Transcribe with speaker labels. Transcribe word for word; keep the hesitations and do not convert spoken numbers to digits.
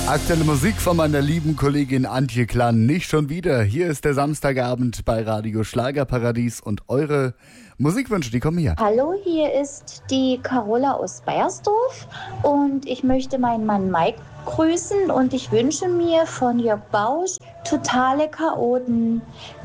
Speaker 1: Aktuelle Musik von meiner lieben Kollegin Antje Klan. Nicht schon wieder. Hier ist der Samstagabend bei Radio Schlagerparadies und eure Musikwünsche, die kommen hier.
Speaker 2: Hallo, hier ist die Carola aus Baiersdorf und ich möchte meinen Mann Mike grüßen und ich wünsche mir von Jörg Bausch Totale Chaoten.